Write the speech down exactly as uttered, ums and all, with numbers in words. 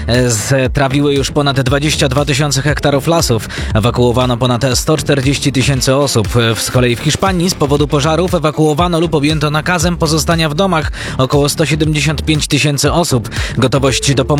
Strawiły już ponad dwadzieścia dwa tysiące hektarów lasów. Ewakuowano ponad sto czterdzieści tysięcy osób. Z kolei w Hiszpanii z powodu pożarów ewakuowano lub objęto nakazem pozostania w domach około sto siedemdziesiąt pięć tysięcy osób. Gotowość do pomocy